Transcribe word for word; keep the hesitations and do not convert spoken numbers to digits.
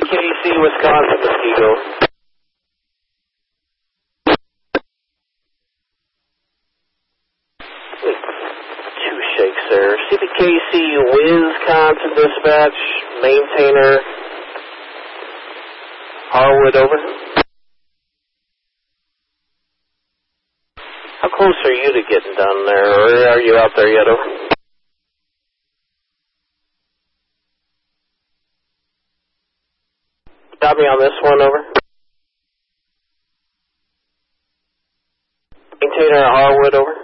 K C, Wisconsin, Muskego. Two shakes there. C B K C, Wisconsin dispatch, maintainer, Harwood, over. How close are you to getting done there, or are you out there yet, over? Got me on this one, over. Maintainer, Harwood, over.